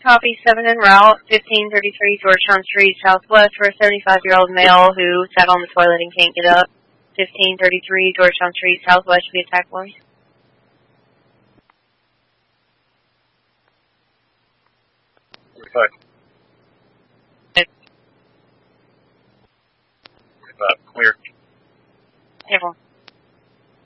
Copy 7 en route, 1533 Georgetown Street, Southwest, for a 75-year-old male who sat on the toilet and can't get up. 1533 Georgetown Street, Southwest, should be a TAC voice. Reflect.